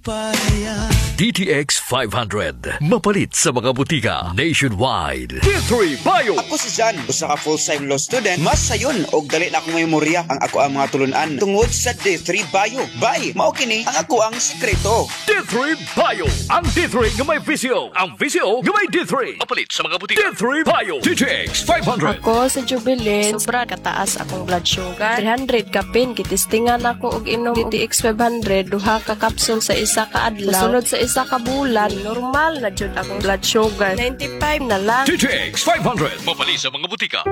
DTX 500. Mapalit sa mga butika nationwide. D3 Bio. Ako si John, usa ka full-time law student. Mas sayon og dali na akong memorya ang ako ang mga tulunan tungod sa D3 Bio. Bye, mao kini ang ako ang sekreto. D3 Bio. Ang D3 nga may VCO. Ang VCO nga may D3. Mapalit sa mga butika. D3 Bio. DTX 500. Ako sa Jubilee, sobra kataas akong blood sugar. 300 kapin, kitistingan ako og inom DTX 500, duha ka kapsul sa isa ka adlaw. Sunod sa isa ka bulan, normal na jud akong blood sugar. 95 na lang. DTX 500. Mapalit sa mga butika.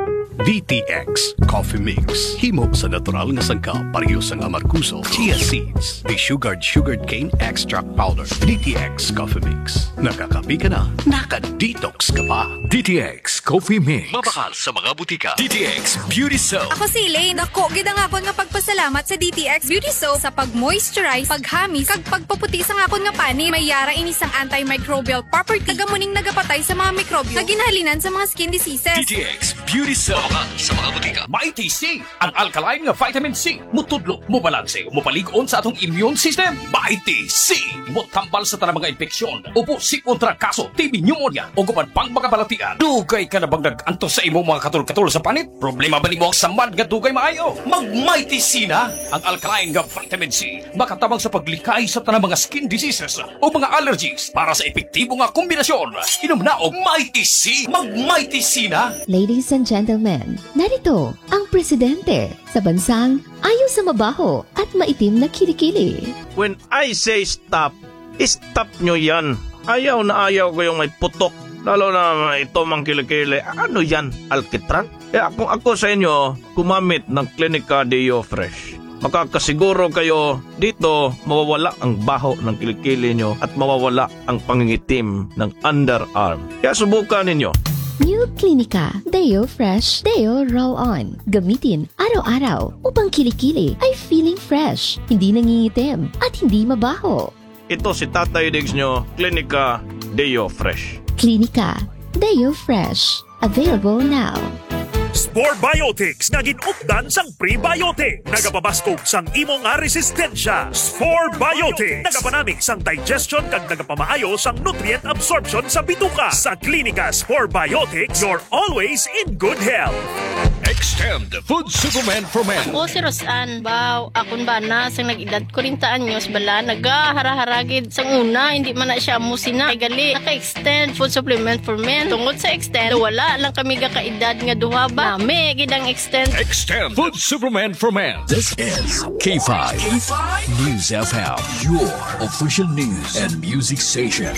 DTX Coffee Mix. Himo sa natural nga sangkap pareho sa amarkuso, chia seeds, desugared sugared cane extract powder. DTX Coffee Mix. Nakakapi ka na, naka-detox ka pa. DTX Coffee Mix. Mabakal sa mga butika. DTX Beauty Soap. Ako si Elaine. Ako, gidang akon nga pagpasalamat sa DTX Beauty Soap sa pag-moisturize, paghamis, kag pagpaputi sa akon nga pani. May yara inisang antimicrobial property. Tagamuning nagapatay sa mga mikrobyo na ginhalinan sa mga skin diseases. DTX Beauty Soap. Mabakal sa mga butika. Mighty C, ang alkaline nga vitamin C. Mutudlo, mubalanse, mupaligon sa atong immune system. Mighty C, mutambal sa tanang mga infeksyon. Upo, sikon trangkaso, TB, pneumonia, o gupan pang magabalatian. Dugay ka na bang nag-antos sa imong mga katul-katul sa panit? Problema ba ni mo ang samad nga dugay maayo? Mag-Mighty C na, ang alkaline nga vitamin C. Makatabang sa paglikay sa tanang mga skin diseases o mga allergies para sa epektibo nga kombinasyon. Inom na og Mighty C. Mag-Mighty C na. Ladies and gentlemen, narito ang presidente sa bansang ayaw sa mabaho at maitim na kilikili. When I say stop, stop nyo yan. Ayaw na ayaw ko yung may putok. Lalo na ito mang kilikili. Ano yan? Alkitran? Kaya kung ako sa inyo, gumamit ng Clinica Deo Fresh. Makakasiguro kayo dito mawawala ang baho ng kilikili nyo at mawawala ang pangingitim ng underarm. Kaya subukan ninyo. New Clinica Deo Fresh Deo Roll-On. Gamitin araw-araw upang kilikili ay feeling fresh, hindi nangingitim at hindi mabaho. Ito si Tatay Diggs nyo, Clinica Deo Fresh. Clinica Deo Fresh. Available now. Spore Biotics nga ginupdan sang prebiotic. Nagapabaskog sang imo nga resistensya. Spore Biotics nagapanamig sang digestion kag nagapamaayo sang nutrient absorption sa bituka. Sa Klinika Spore Biotics, you're always in good health. Extend Food Supplement for Men. Ako si Rosan, baw, akon ba na sang nag-edad 40 anyos bala, nagahara-haragid sang una, hindi man na siya amusina. Ay gali, naka-extend Food Supplement for Men. Tungod sa extend, wala lang kami ka-edad nga duha ba. Nami, gidang extend. Extend Food Supplement for Men. This is K5 News FM, your official news and music station.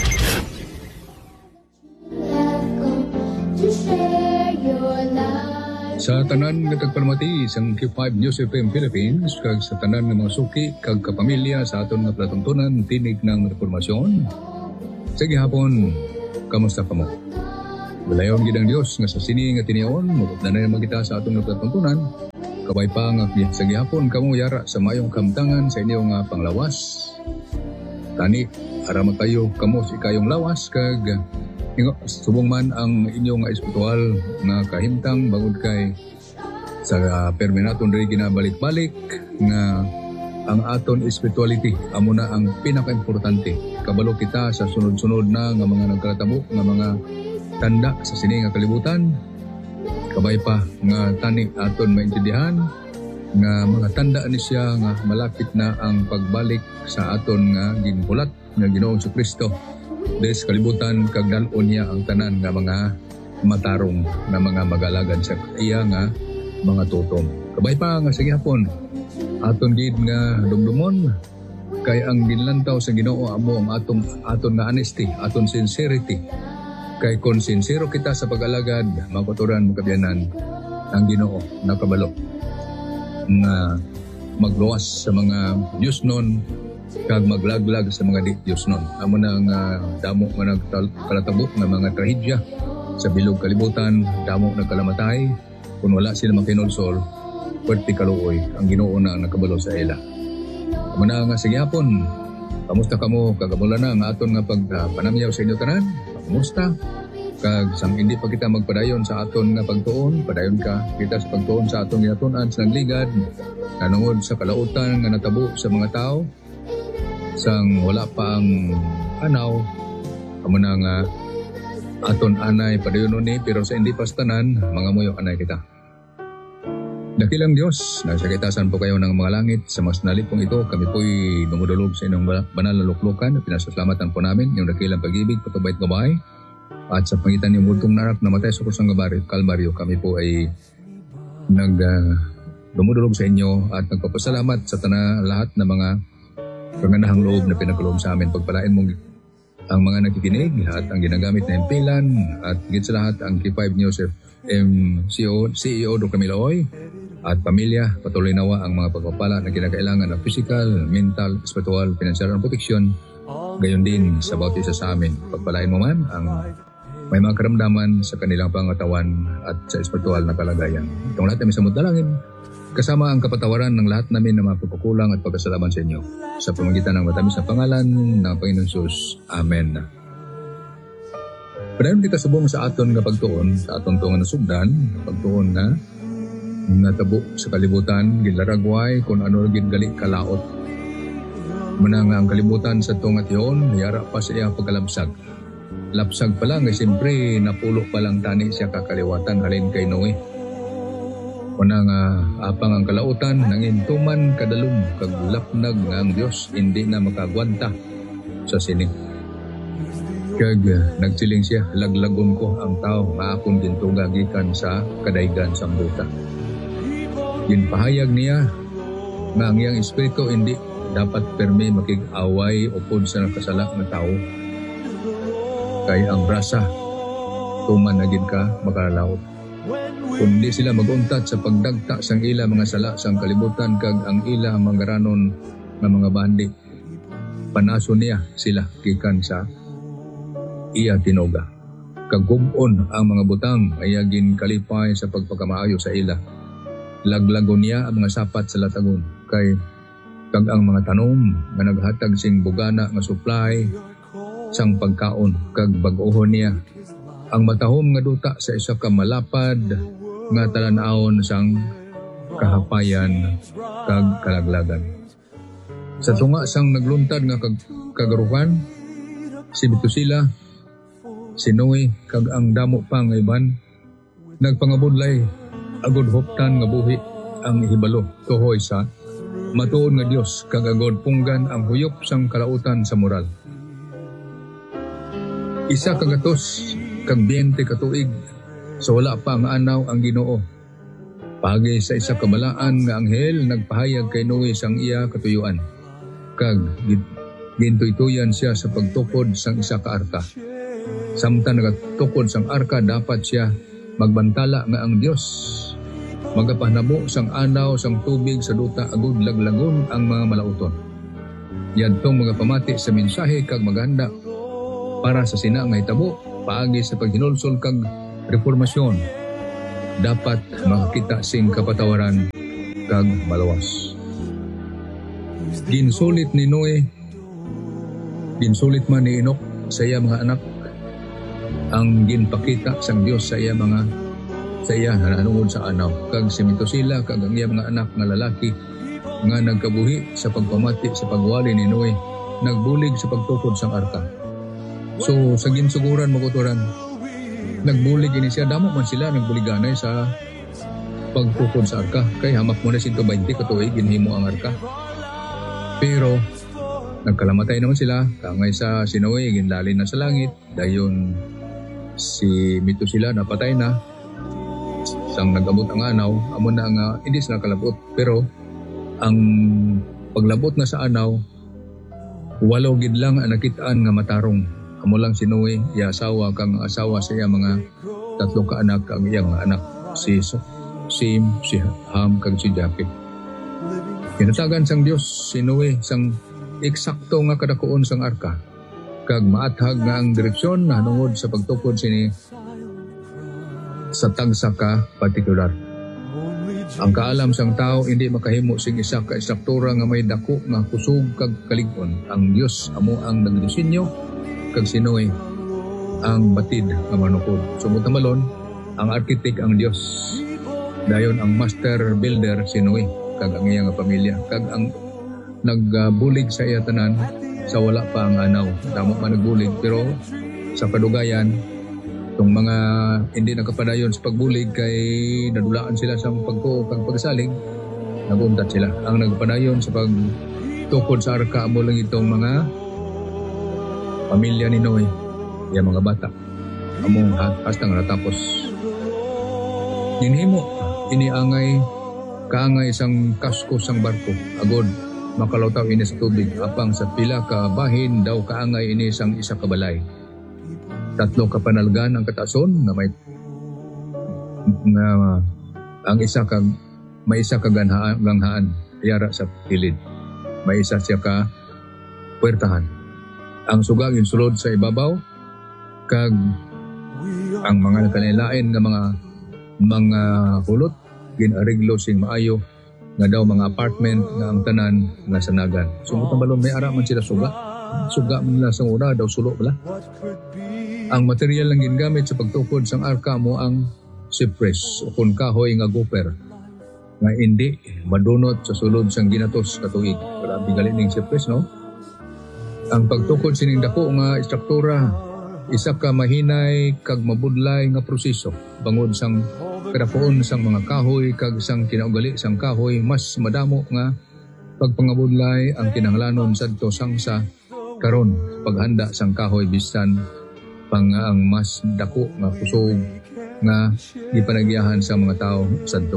Sa tanan nga tagpalmati isang Q5 News FM Philippines kag sa tanan nga mga suki kag kapamilya sa aton nga platuntunan tinig ng reformasyon. Sa gihapon, kamusta pa mo? Walayon gid ang Dios nga sa sini nga tinion mabudlanan na magita sa aton nga platuntunan. Kabay pa nga sa gihapon kamo yara sa mayong kamtangan sa inyo nga panglawas. Tani ara makayo kamo si kayong lawas kag subong man ang inyong espiritual nga kahimtang bangod kay sa perminaton rin ginabalik-balik nga ang aton spirituality amo na ang pinaka-importante. Kabalo kita sa sunod-sunod na nga mga nagkatabo nga mga tanda sa sini nga kalibutan. Kabay pa nga tani aton maintindihan nga mga tanda ni siya nga malapit na ang pagbalik sa aton nga ginbulat nga Ginoong Kristo. Des kalibutan kag dalon niya ang tanan nga mga matarong na mga magalagad sa iya nga mga tutom. Kabay pa nga sa gihapon aton gid nga dumdumon kay ang ginlantaw sa Ginoo amo ang aton nga honesty, aton sincerity. Kay kung sincero kita sa pag-alagad, makuturan mo kabyanan ang Ginoo nakabalo nga magluwas sa mga Diyos nun kag maglaglag sa mga di Diyos nun. Amo na nga damo nga nagkalatabo nga mga trahedya sa bilog kalibutan, damo nagkalamatay kung wala sila makinulsol, pwerte kaluoy ang Ginoo na nakabalo sa ila. Amo na nga sige hapon, kamusta kamo kagamula na nga aton nga pagpanamyaw sa inyo tanan? Kamusta? Kag sang hindi pa kita magpadayon sa aton nga pagtuon, padayon ka kita sa pagtuon sa aton ginatunan sa ligad, nanungod sa kalautan nga natabo sa mga tao. sang wala pa ang anaw, amo na nga aton anay padayon ni pero sa hindi pastanan mga muyo anay kita. Dakilang Diyos, nasa kaitasan po kayo ng mga langit. Sa mas nalipong ito, kami po'y dumudulog sa inyong banal na luklukan at pinasasalamatan po namin yung dakilang pag-ibig, patubay at gabay. At sa pangitan yung multong narak na matay sa kusang Kalbaryo, kami po ay dumudulog sa inyo at nagpapasalamat sa lahat na mga kagandahang loob na pinagkaloob sa amin. Pagpalain mong ang mga nakikinig at ang ginagamit na impilan at higit sa lahat ang K5 News FM CEO Dr. Miloy at pamilya, patuloy nawa ang mga pagpapala na kinakailangan ng physical, mental, spiritual, financial at protection. Gayon din sa bawat isa sa amin. Pagpalain mo man ang may mga karamdaman sa kanilang pangatawan at sa espiritual na kalagayan. Itong lahat namin sa mudalangin, kasama ang kapatawaran ng lahat namin ng mga pagkukulang at pagkasalaman sa inyo. Sa pamagitan ng matamis na pangalan ng Panginoon Jesus. Amen. Padayon kita subong sa aton nga pagtuon, sa aton tuon na sugdan, pagtuon na natabo sa kalibutan, gilaragway kung ano gid gali kalaot. Manang ang kalibutan sa tungat yon, yara pa sa iya pagkalabsag. Lapsag pa lang, siyempre napulo pa lang tani siya kakaliwatan halin kay Noe. Manang apang ang kalautan, nangintuman kadalum, kaglapnag nga ang Diyos, hindi na makagwanta sa sining. Kag nagsiling siya, laglagon ko ang tao, maakong gintuga gikan sa kadaygan sa buta. Ginpahayag niya nga ang iyang espiritu hindi dapat permi makig-away upod sa nakasala na tao. Kay ang brasa, tuman na gid ka makalalaot. Kundi sila maguntat sa pagdagta sang ila mga sala sang kalibutan kag ang ila manggaranon nga mga bandi. Panaso niya sila gikan sa iya tinuga. Kagubon ang mga butang ayagin kalipay sa pagpakamaayo sa ila. Laglagon niya ang mga sapat sa latagon kay kag ang mga tanom nga naghatag sing bugana nga supply sang pagkaon kag bag-ohon niya ang matahom nga duta sa isa ka malapad nga talan-awon sang kahapayan kag kalaglagan. Sa tunga sang nagluntad nga kagarukan si Metusela, si Noe kag ang damo pa nga iban nagpangabudlay agod hoptan nga buhi ang hibalo tuhoy sa matuon nga Dios kag agod punggan ang huyop sang kalautan sa moral. Isa kagatos kag 20 katuig so wala pa ang anaw ang Ginoo. Pagi sa isa kamalaan nga anghel nagpahayag kay Noe sang iya katuyuan kag gintuy-tuyan siya sa pagtukod sang isa ka arka. Samtang nagatukod sang arka dapat siya magbantala nga ang Dios magapahnabo sang anaw sang tubig sa duta agud laglagon ang mga malauton. Yadtong mga pamati sa mensahe kag maghanda para sa sina nga hitabo paagi sa paghinulsol kag reformasyon. Dapat makakita sing kapatawaran kag malawas. Ginsulit ni Noe, ginsulit man ni Enoch sa iya mga anak ang ginpakita sang Dios sa iya nanungod sa anaw kag si Metusela kag ang iya mga anak nga lalaki nga nagkabuhi sa pagpamati sa pagwali ni Noe nagbulig sa pagtukod sang arka. So sa ginsuguran maguturan nagbulig ini siya damo man sila nagbuliganay sa pagtukod sa arka kay hamak mo na 120 katuig ginhimo ang arka. Pero nagkalamatay naman sila kangay sa si Noe ginlalin na sa langit dayon si Metusela napatay na sang nagabot ang anaw amo na nga hindi sila kalabot pero ang paglabot na sa anaw walo gid lang ang nakitaan nga matarong amo lang si Noe iya asawa kang asawa sa iya mga tatlong ka anak ang iya mga anak si Sim, si Ham kag si Japhet. Kinatagan sang Dios si Noe sang eksakto nga kadakuon sang arka kag maathag nga ang direksyon nanungod sa pagtukod sini sa tagsa ka partikular. Ang kaalam sang tao hindi makahimo sing isa ka istruktura nga may dako nga kusog kag kalig-on. Ang Dios amo ang nagdisenyo kag si Noe ang batid nga manukod. Sumot malon ang arkitek ang Dios. Dayon ang master builder si Noe kag ang iyang pamilya kag ang nagbulig sa iya tanan sa wala pa ang anaw. Damo man nagbulig pero sa kadugayan itong mga hindi nakapadayon sa pagbulig kay nadulaan sila sa pagtuo kag pagsalig, naguntat sila. Ang nagpadayon sa pagtukod sa arka amo lang itong mga pamilya ni Noe, yung mga bata. Among hasta nga natapos. Ninhimo iniangay kaangay isang kasko sang barko agod makalutaw ini sa tubig apang sa pila ka bahin daw kaangay ini sang isa ka balay. 3 kapanalgan ang katason na may ang isa ka may isa ka ganghaan yara sa pilid. May isa siya ka puwertahan. Ang suga sulod sa ibabaw kag ang mga kanilain nga mga hulot ginariglo sing maayo nga daw mga apartment nga ang tanan nga sanagan. Sumutang balon may ara man sila suga man nila sa una daw sulo pala. Ang material lang gingamit sa pagtukod sang arka mo ang cypress o kun kahoy nga gopher nga hindi madunot sa sulod sang ginatos ka tuig. Grabe galing ning cypress, no? Ang pagtukod sining dako nga istruktura isa ka mahinay kag mabudlay nga proseso bangod sang kadapoon sang mga kahoy kag sang kinaugali sang kahoy mas madamo nga pagpangabudlay ang kinahanglanon sadto sang sa karon paghanda sang kahoy bisan pang ang mas dako nga kusog nga gipanagyahan sa mga tao sadto.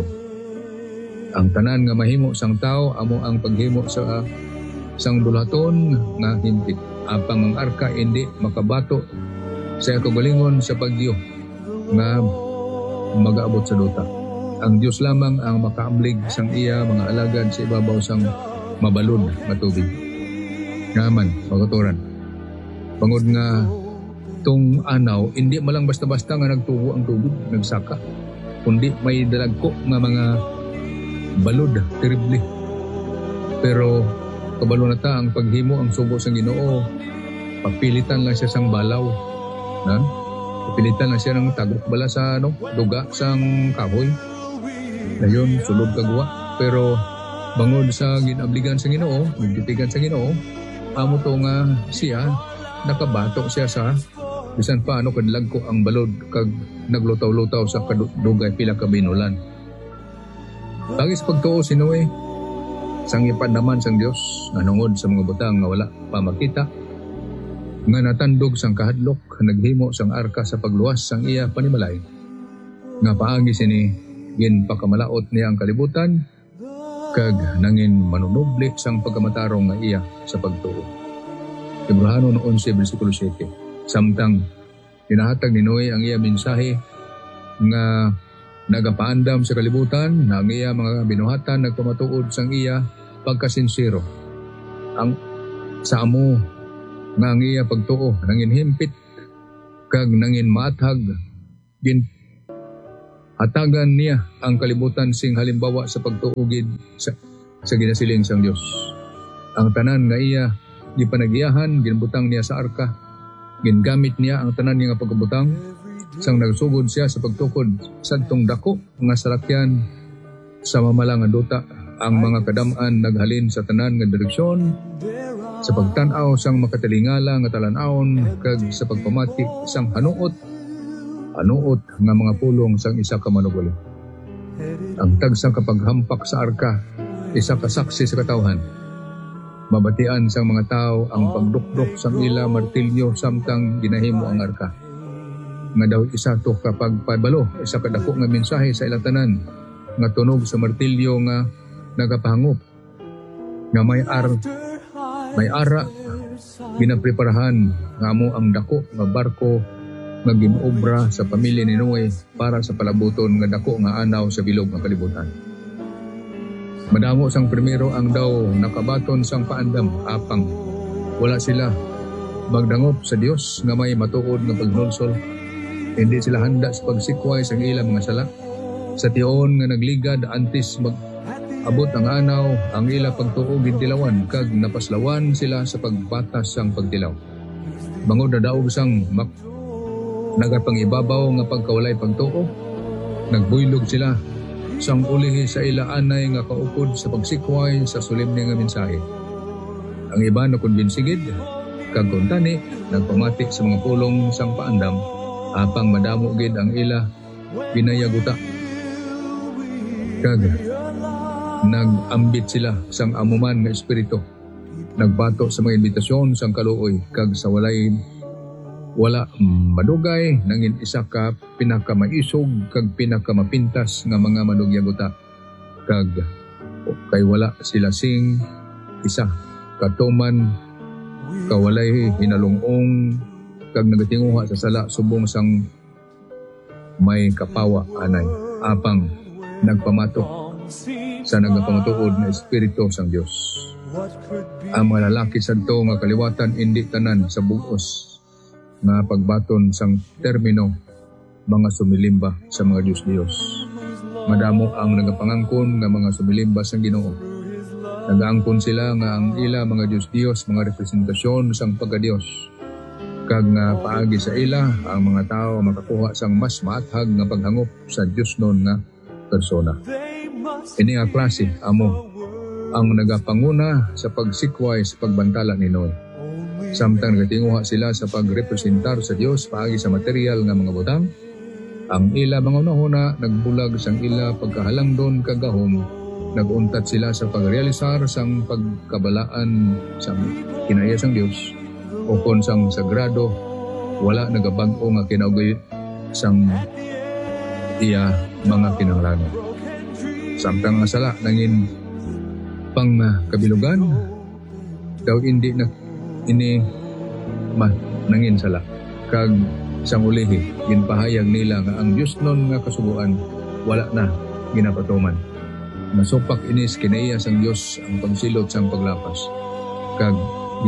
Ang tanan nga mahimo sang tao amo ang paghimo sa sang bulaton nga hintit apang ang arka hindi makabato sa kagalingon sa bagyo nga mag-aabot sa duta. Ang Dios lamang ang makaamlig sang iya mga alagad sa ibabaw sang mabalod nga tubig. Naman, magaturan. Bangod nga tong anaw, hindi malang basta-basta nga nagtubo ang tubig, nagsaka. Kundi may dalagko nga mga balod, terrible. Pero kabalo na ta ang paghimo ang sugo sang Ginoo, pagpilitan lang siya sang balaw. Na? Pilitan na siya ng tagok bala sa duga sang kahoy. Dayon sulod kagwa. Pero bangod sa ginabligan sa Ginoo, nagtitigan sa Ginoo, amo to nga siya nakabatok siya sa bisan paano kadlag ko ang balod kag naglutaw-lutaw sa kadugay pila ka binulan. Bagis pagtuo si Noe sang ipad naman sang Dios nanungod sa mga butang nga wala pa makita nga natandog sang kahadlok naghimo sang arka sa pagluwas sang iya panimalay nga paagi sini gin pakamalaot niya ang kalibutan kag nangin manunubli sang pagkamatarong nga iya sa pagtuo. Hebreano 11 bersikulo 7. Samtang pinahatag ni Noe ang iya mensahe nga nagapaandam sa kalibutan na ang iya mga binuhatan nagpamatuod sang iya pagkasinsero ang sa amo nga ang iya pagtuo nangin himpit kag nangin maathag gin hatagan niya ang kalibutan sing halimbawa sa pagtuugid sa ginasiling sang Dios. Ang tanan nga iya gipanagiyahan ginbutang niya sa arka, gingamit niya ang tanan niya nga pagkabutang sang nagsugod siya sa pagtukod sadtong dako nga salakyan sa mamalang nga duta. Ang mga kadam-an naghalin sa tanan nga direksyon sa pagtan-aw sang makatalingala nga talan-awon kag sa pagpamati sang hanuot nga mga pulong sang isa ka manuguli. Ang tagsang kapaghampak sa arka isa ka saksi sa katawhan. Mabatian sang mga tao ang pagdukdok sang ila martilyo samtang ginahimo ang arka. Nga daw isa to kapag pabalo isa ka dako nga mensahe sa ilatanan nga tunog sa martilyo nga nagapahangop nga may ara ginapreparahan nga amo ang dako nga barko nga ginobra sa pamilya ni Noe para sa palabuton nga dako nga anaw sa bilog nga kalibutan. Madamo sang primero ang daw nakabaton sang paandam apang wala sila magdangop sa Dios nga may matuod nga pagnulsol. Hindi sila handa sa pagsikway sa ilang mga sala. Sa tiyon nga nagligad antes abot ang anaw ang ila pagtuo gintilawan kag napaslawan sila sa pagbatas sang pagtilaw. Bangod na daog sang nagapangibabaw nga pagkawalay pagtuo, nagbuylog sila sang ulihi sa ila anay nga kaupod sa pagsikway sa solemne nga mensahe. ang iba na kumbinsigid, kag kuntani nagpamati sa mga pulong sang paandam, apang madamo gid ang ila pinayaguta. Kag nagambit sila sang amuman nga espiritu, nagbato sa mga imbitasyon sang kaluoy, kag sa wala madugay nangin isa ka pinakamaisog kag pinakamapintas nga mga madugyaguta, kag kay wala sila sing isa katuman kawalay hinalungong kag nagatinguha sa sala subong sang may kapawa anay, apang nagpamato sa nagapamatuod na espiritu sang Dios. Ang mga lalaki sadto nga kaliwatan indi tanan sa bugos nga pagbaton sang termino mga sumilimba sa mga Diyos. Madamo ang nagapangangkon nga mga sumilimba sa Ginoo. Nagaangkon sila nga ang ila mga Diyos mga representasyon sang pagka-Dios. Kag nga paagi sa ila ang mga tao makakuha sang mas maathag nga paghangop sa Diyos nun nga persona. Ini nga klase amo ang nagapanguna sa pagsikway sa pagbantala ni Noe. Samtang nagatinguha sila sa pagrepresentar sa Dios paagi sa material nga mga butang, ang ila mga unahuna nagbulag sang ila pagkahalangdon kagahom, naguntat sila sa pagrealisar sang pagkabalaan sang kinaya sang Dios, o kon sang sagrado wala nagabag-o nga kinaugay sang iya mga kinahanglan. Samtang nga sala nangin pang kabilugan daw hindi na ini nangin sala, kag sang ulihi ginpahayag nila nga ang Dios nun nga kasubuan wala na ginapatuman. Nasupak inis kinaiya sang Dios ang pagsilot sang paglapas, kag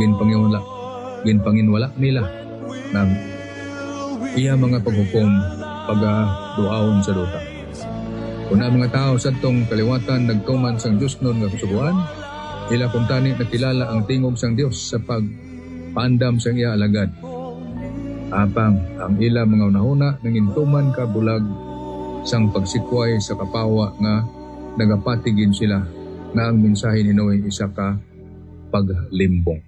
ginpanginwala nila ng iya mga paghukom pagaduawon sa duta. Kung ang mga tao sa tong kaliwatan nagtuman sang Dios nun nga kasubuan, ila kuntani nakilala ang tingog sang Dios sa pagpaandam sang iya alagad. Apang ang ila mga unahuna nangintuman ka bulag sang pagsikway sa kapawa nga nagapatigin sila na ang mensahe ni Noe isa ka paglimbong.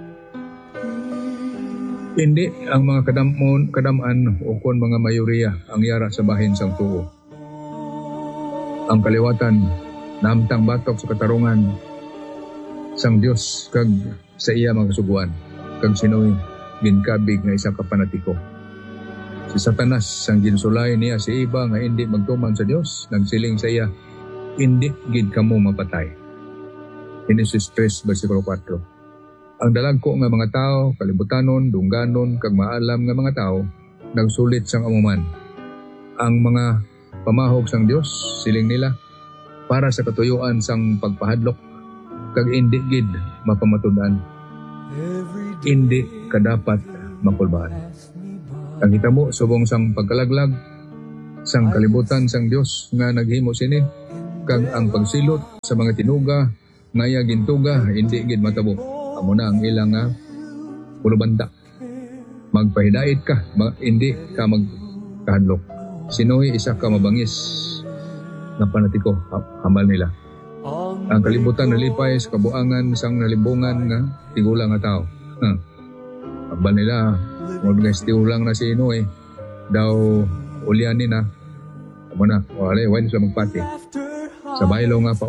Hindi ang mga kadaman o kon mga mayoriya ang yara sa bahin sang tuo. Ang kaliwatan namtang batok sa katarungan sang Dios kag sa iya mga kasuguan, kag sinoy ginkabig nga isa ka panatiko. Si Satanas sang ginsulay niya si Eva nga hindi magtuman sa Dios, nagsiling sa iya, hindi gid kamo mapatay. Genesis 3 versikulo 4. Ang dalagko nga mga tao, kalibutanon, dungganon, kag maalam nga mga tao, nagsulit sang amuman. Ang mga pamahog sang Dios, siling nila, para sa katuyuan sang pagpahadlok, kag hindi gid mapamatudan. Hindi kadapat makulbahan. Ang hitabo subong sang pagkalaglag, sang kalibutan sang Dios nga naghimo sini, kag ang pagsilot sa mga tinuga, ngaya gintuga, hindi gid matabo. Amo na ang ilang nga kulubanta. Magpahidait ka, hindi ka magkahadlok. Sinoy isa ka mabangis na panatiko, hambal nila. Ang kalibutan nalipay sa kabuangan sang nalimbungan nga tigulang nga tao. Hambal nila, mga guys tigulang na si Noe, daw ulyanin na. Amo na, wala sila magpati. Sa baylo nga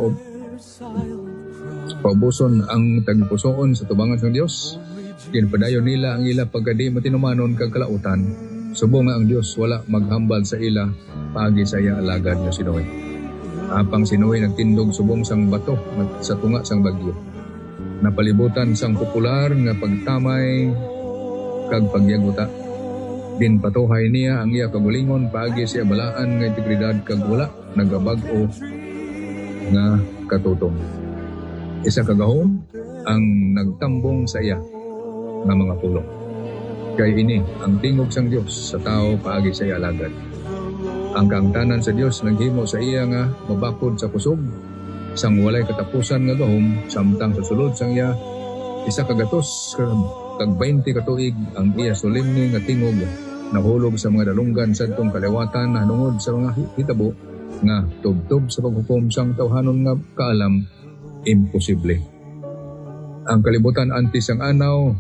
paubuson ang tagpusoon sa tubangan ng Dios. Ginpadayon nila ang ila pagkadi matinumanon kag kalautan. Subong nga ang Dios wala maghambal sa ila paagi sa iya alagad nga si Noe. Apang si Noe nagtindog subong sang bato sa tunga sang bagyo. Napalibutan sang popular nga pagtamay kag pagyaguta. Din patuhay niya ang iya kagulingon paagi siya balaan nga integridad kag wala nagabag-o nga katutong. Isa kagahom ang nagtambong sa iya nga mga pulong. Kay ini ang tingog sang Dios sa tao paagi sa iya alagad. Ang kaangtanan sa Dios naghimo sa iya nga mabakod sa kusog sang walay katapusan nga gahom, samtang susulod sang iya isa kagatos kag 20 katuig ang iya solemne nga tingog nahulog sa mga dalunggan sadtong kaliwatan na hanungod sa mga hitabo nga tubtob sa paghukom sang tawhanon nga kaalam imposible. Ang kalibutan antes ang anaw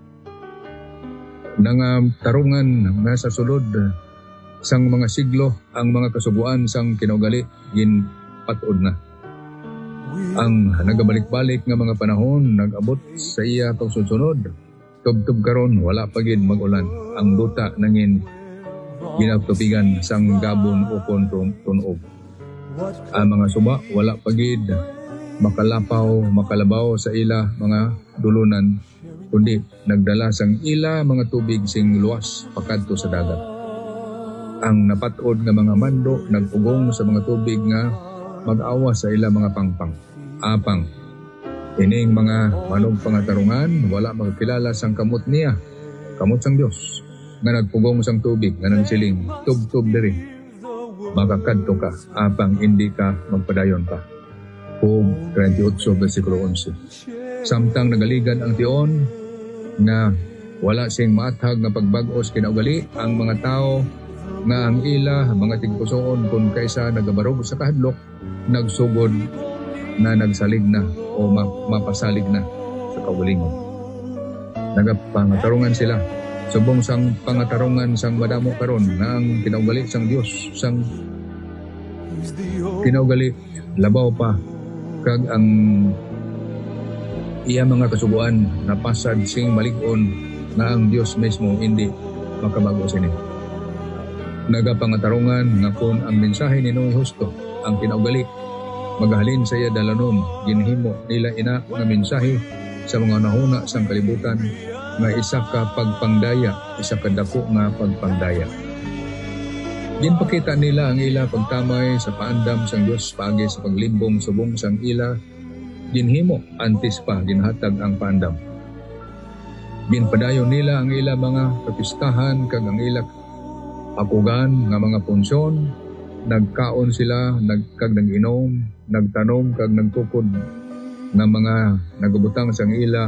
ng tarungan nga sa sulod sang mga siglo ang mga kasubuan sang kinaugali ginpatod na. Ang nagabalik-balik nga mga panahon nag-abot sa iya pagsunod. Tub-tub karon wala pa gid mag-ulan. Ang duta nangin ginatupigan sang gabon o tunog. Ang mga suba wala pa gid makalabaw sa ila mga dulunan, kundi nagdala sang ila mga tubig sing luwas pakadto sa dagat. Ang napatod nga mga mando nagpugong sa mga tubig nga mag-awa sa ila mga pangpang. Apang ining mga manog pangatarungan wala magkilala sang kamot niya, kamot sang Dios nga nagpugong sang tubig nga nagsiling tub-tub diri. Makakadto ka apang hindi ka magpadayon pa. Job 38 versikulo 11. Samtang nagaligan ang tion na wala sing maathag nga pagbag-os kinaugali ang mga tao nga ang ila mga tigpusoon kung kaysa nagabarog sa kahadlok nagsugod na nagsalig na o mapasalig na sa kaugalingon. Nagapangatarungan sila subong sang pangatarungan sang madamo karon nga ang kinaugali sang Dios sang kinaugali labaw pa kag ang iya mga kasubuan napasad sing malig-on na ang Dios mismo hindi makabago sini. Nagapangatarungan nga kung ang mensahe ni Noe husto ang kinaugali magahalin sa iya dalanon ginhimo nila ina nga mensahe sa mga nahuna sang kalibutan nga isa ka pagpangdaya, isa ka dako nga pagpangdaya. Ginpakita nila ang ila pagtamay sa paandam sang Dios paagi sa paglimbong subong sang ila ginhimo antes pa ginhatag ang paandam. Ginpadayon nila ang ila mga kapistahan kag ang ila akugan nga mga punsyon, nagkaon sila kag nag-inom, nagtanom kag nagtukod nga mga nagubutang sang ila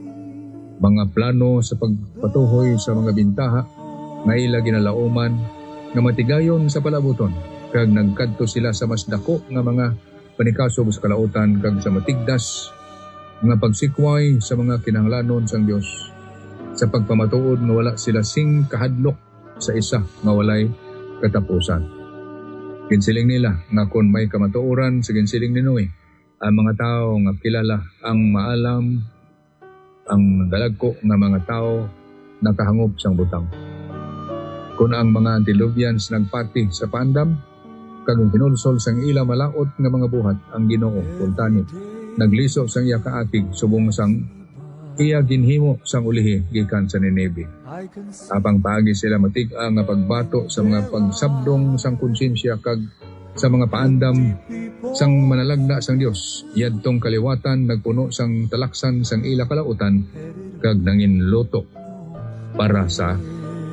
mga plano sa pagpatuhoy sa mga bintaha nga ila ginalauman nga matigayon sa palabuton kag nagkadto sila sa mas dako nga mga panikasog sa kalautan kag sa matigdas nga pagsikway sa mga kinahanglanon sang Dios sa pagpamatuod nga wala sila sing kahadlok sa isa nga walay katapusan. Ginsiling nila nga kung may kamatuoran sa ginsiling ni Noe ang mga tao nga kilala ang maalam ang dalagko nga mga tao nakahangop sang butang. Kung ang mga antediluvians nagpati sa paandam, kag hinulsol sang ila malaot nga mga buhat ang Ginoo kuntani nagliso sang iya kaatig subong sang iya ginhimo sang ulihi gikan sa Nineve. Apang paagi sila matig-a nga pagbato sa mga pagsabdong sang konsensya kag sa mga paandam sang manalagda sang Dios. Yadtong kaliwatan nagpuno sang talaksan sang ila kalautan kag nangin luto para sa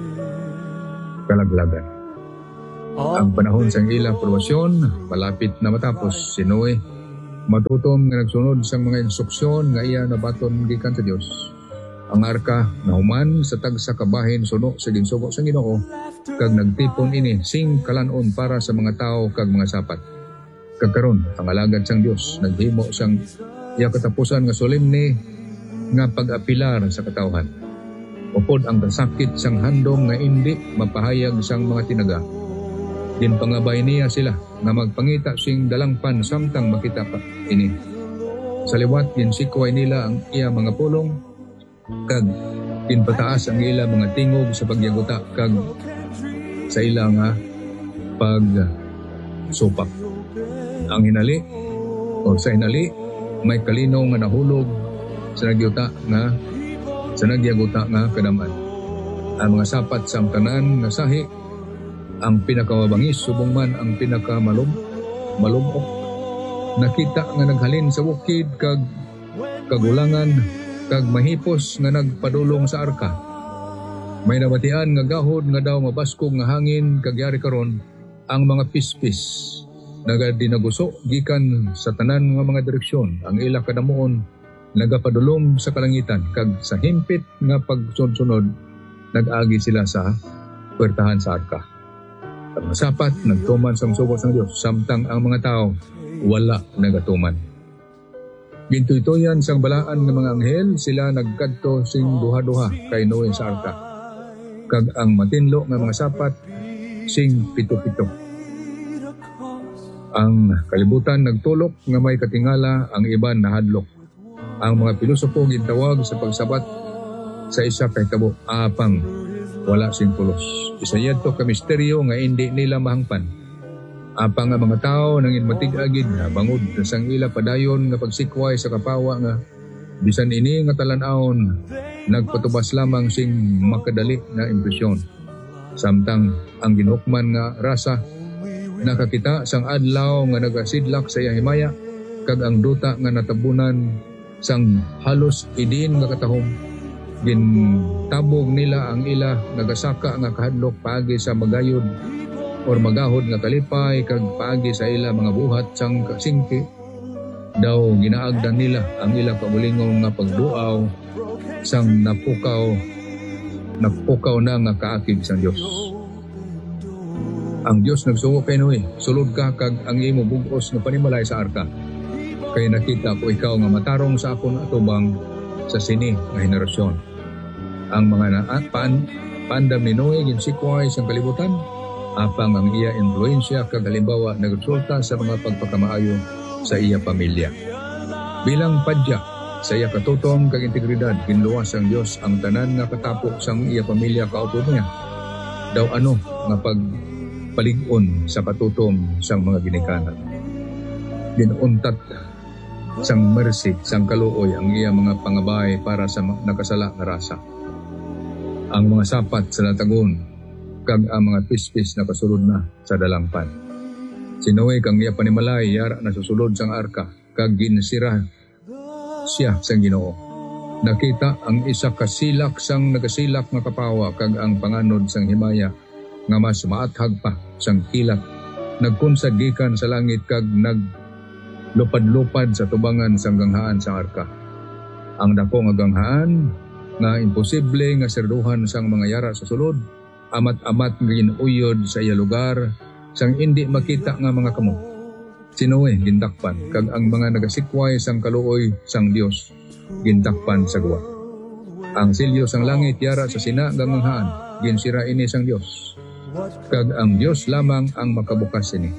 kalaglagan. Ang panahon sang ilang promosyon malapit na matapos. Si Noe matutom nga nagsunod sang mga instruksyon nga iya nabaton gikan sa Dios. Ang arka nahuman sa tagsa kabahin suno sa ginsugo sang Ginoo kag nagtipon ini sing kalanon para sa mga tao kag mga sapat. Kag karon ang alagad sang Dios naghimo sang iya katapusan nga solemne nga pag-apilar sa katawhan. Upod ang kasakit sang handom nga hindi mapahayag sang mga tinaga. Ginpangabay niya sila nga magpangita sing dalangpan samtang makita pa ini. Sa liwat ginsikway nila ang iya mga pulong kag ginpataas ang ila mga tingog sa pagyaguta kag sa ila nga pagsupak. Ang hinali o sa hinali may kalinaw nga nahulog sa nagyaguta nga kadaman. Ang mga sapat sa tanan nga sahi, ang pinakamabangis subong man ang pinakamalumok. Nakita nga naghalin sa bukid kag kagulangan kag mahipos nga nagpadulong sa arka. May nabatian nga gahod nga daw mabaskog nga hangin kag yari karon ang mga pispis nagadinaguso gikan sa tanan nga mga direksyon. Ang ila kadamuon nagapadulong sa kalangitan kag sa himpit nga pagsunod nag-agi sila sa puwertahan sa arka. Ang sapat nagtuman sa sugo sang Dios samtang ang mga tao wala nagatuman. Gintuy-tuyan sang balaan ng mga anghel, sila nagkadto sing duha-duha kay Noe sa arka. Kag ang matinlo nga mga sapat sing pito-pito. Ang kalibutan nagtulok nga may katingala, ang iban nahadlok. Ang mga pilosopo gitawag sa pagsabat sa isa kay tabo, apang wala sing pulos. Isa yadto ka misteryo nga hindi nila mahangpan. Apang nga mga tao nangin matig-agid na bangod sang ila padayon nga pagsikway sa kapawa nga bisan ini nga talan-awon nagpatubas lamang sing makadali na impresyon. Samtang ang ginhukman nga rasa nakakita sang adlaw nga nagasidlak sa iya himaya kag ang duta nga natabunan sang halos idin nga katahom gintabog nila ang ila nagasaka nga kahadlok paagi sa magayod or magahod nga kalipay kag paagi sa ila mga buhat sang kasingki daw ginaagdan nila ang ila kaulingong nga pagduaw sang napukaw na nga kaakig sang Dios. Ang Dios nagsugo kay Noe, sulod ka kag ang imo bug-os nga panimalay sa arka. Kay nakita ko ikaw nga matarong sa akon atubang sa sini nga henerasyon. Ang mga pandam ni Noe ginsikway sang kalibutan, apang ang iya influensya kag halimbawa nagresulta sa mga pagpakamaayo sa iya pamilya. Bilang padya sa iya katutom kag integridad, ginluwas ang Dios ang tanan nga katapok sang iya pamilya kautom niya. Daw ano nga pagpalig-on sa katutom sang mga ginikanan. Ginuntat sang mercy sang kaluoy ang iya mga pangabay para sa nakasala nga rasa. Ang mga sapat sa latagon kag ang mga pispis na kasulod na sa dalangpan. Si Noe kang iya panimalay yara na susulod sang arka kag ginsira siya sang Ginoo. Nakita ang isa kasilak sang nagasilak nga kapawa kag ang panganod sang himaya nga mas maathag pa sang kilat nagkunsad gikan sa langit kag naglupad-lupad sa tubangan sang ganghaan sang arka. Ang dako nga ganghaan nga imposible nga serduhan sang mga yara sa sulod amat-amat nga ginuyod sa iya lugar sang hindi makita nga mga kamo. Si Noe gindakpan kag ang mga nagasikway sang kaluoy sang Dios gindakpan sa guwa. Ang silyo sang langit yara sa sina ganganghaan ginsira ini sang Dios. Kag ang Dios lamang ang makabukas ini.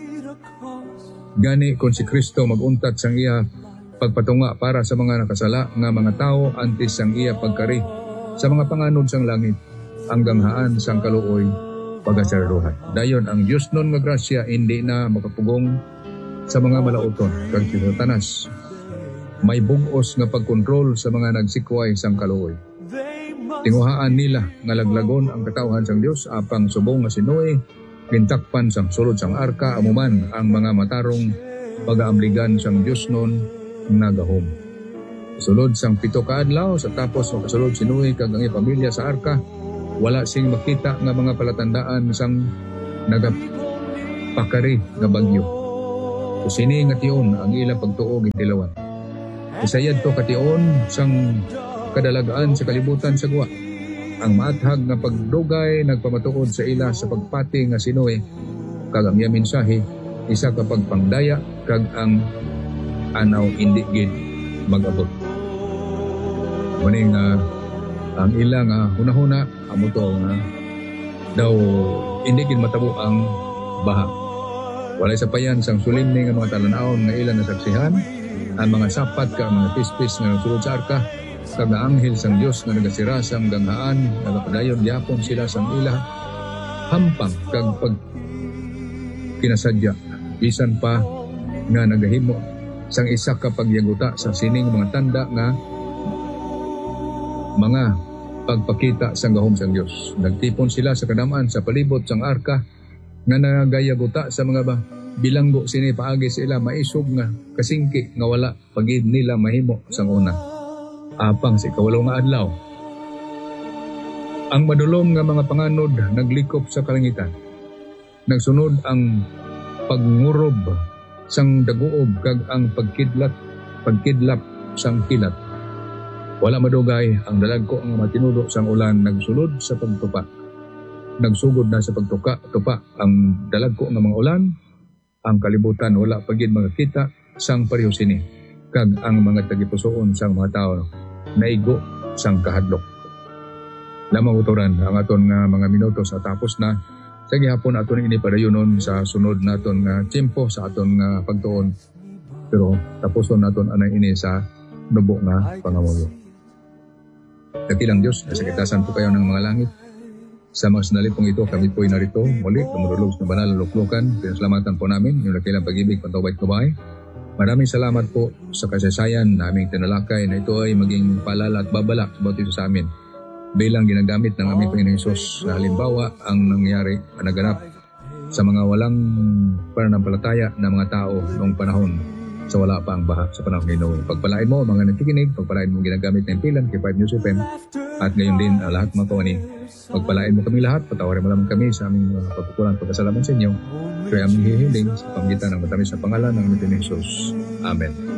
Gani kung si Kristo maguntat sang iya pagpatunga para sa mga nakasala nga mga tao antes sang iya pagkari sa mga panganod sang langit ang ganghaan sang kaluoy pagasaruhan. Dayon ang Dios nun nga grasya hindi na makapugong sa mga malauton kag si Satanas. May bug-os nga pagkontrol sa mga nagsikway sang kaluoy. Tinguhaan nila nga laglagon ang katawhan sang Dios apang subong nga si Noe gintakpan sang sulod sang arka amuman ang mga matarong pagaamligan sang Dios nun nagahom. Sulod sang 7 ka adlaw sa tapos makasulod si Noe kag ang pamilya sa arka, wala sing makita nga mga palatandaan sang nagapakari nga bagyo. Kusini nga tion ang ila pagtuo gitilawan. Isayad to kation sang kadalagaan sa kalibutan sa guwa. Ang maathag nga pagdugay nagpamatuod sa ila sa pagpati nga si Noe kag ang iya mensahe isa ka pagpangdaya kag ang anaw indi gid mag-abot. Maning ang ila nga hunahuna amo to nga daw indi gid matabo ang baha. Walay sapayan sang sulimni nga mga talan-awon nga ila nasaksihan ang mga sapat ka mga pispis nga nagsulod sa arka kag anghel sang Dios nga nagasira sang ganghaan nagapadayon gyapon sila sang ila hampang kag pag kinasadya bisan pa nga nagahimo sang isa ka pagyaguta sa sining mga tanda nga mga pagpakita sang gahom sang Dios. Nagtipon sila sa kadamaan sa palibot sang arka nga nagayaguta sa mga bilanggo sini paagi sa ila maisog nga kasingki nga wala pagid nila mahimo sang una. Apang si kawalo nga adlaw. Ang madulom nga mga panganod naglikop sa kalangitan. Nagsunod ang pagngurob sang daguob kag ang pagkidlap sang kilat. Wala madugay ang dalagko ang matinudo sang ulan nagsulod sa pagtupa. Nagsugod na sa pagtupa ang dalagko nga mga ulan. Ang kalibutan wala pagid makakita sang pareho sini. kag ang mga tagipusoon sang mga tao naigo sang kahadlok. Lamang utoran ang aton nga mga minuto sa tapos na. Sa gihapon aton ini padayunon sa sunod naton nga tiempo sa aton nga pagtuon. Pero tapuson naton anay ini sa nubo nga pangamuyo. Dakilang Diyos, nasakitasan po kayo ng mga langit. Sa mga sandali pong ito, kami po'y narito muli, lumululog sa banal na luklukan. Pinasalamatan po namin yung dakilang pag-ibig, pantawait kabay. Maraming salamat po sa kasaysayan na aming tinalakay na ito ay maging paalala at babalak about ito sa amin. Bilang ginagamit ng aming Panginoong Hesus na halimbawa ang nangyari na naganap sa mga walang pananampalataya na mga tao noong panahon sa wala pa ang baha sa panahon ngayon. Pagpalain mo mga nakikinig, pagpalain mo ginagamit ng pilan, K5 News FM, at ngayon din lahat mga kawani. Pagpalain mo kami lahat, patawarin mo lamang kami sa aming pagkukulang pagkasalaman sa inyo. Kaya aming hihiling sa pamagitan ng matamis na pangalan ng Panginoong Hesus. Amen.